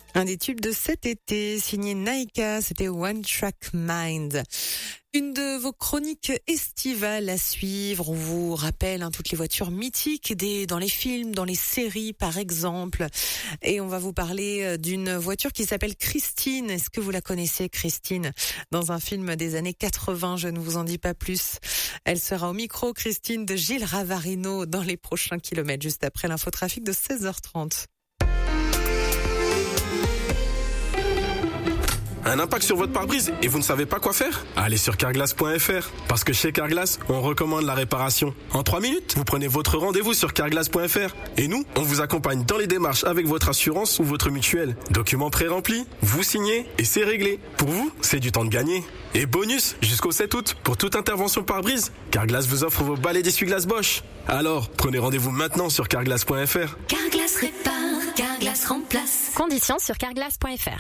Un des tubes de cet été, signé Naika, c'était One Track Mind. Une de vos chroniques estivales à suivre. On vous rappelle toutes les voitures mythiques dans les films, dans les séries par exemple. Et on va vous parler d'une voiture qui s'appelle Christine. Est-ce que vous la connaissez, Christine? Dans un film des années 80, je ne vous en dis pas plus. Elle sera au micro, Christine, de Gilles Ravarino dans les prochains kilomètres, juste après l'infotrafic de 16h30. Un impact sur votre pare-brise et vous ne savez pas quoi faire? Allez sur Carglass.fr. Parce que chez Carglass, on recommande la réparation. En 3 minutes, vous prenez votre rendez-vous sur Carglass.fr. Et nous, on vous accompagne dans les démarches avec votre assurance ou votre mutuelle. Documents pré-remplis, vous signez et c'est réglé. Pour vous, c'est du temps de gagner. Et bonus, jusqu'au 7 août, pour toute intervention pare-brise, Carglass vous offre vos balais d'essuie-glace Bosch. Alors, prenez rendez-vous maintenant sur Carglass.fr. Carglass répare, Carglass remplace. Conditions sur Carglass.fr.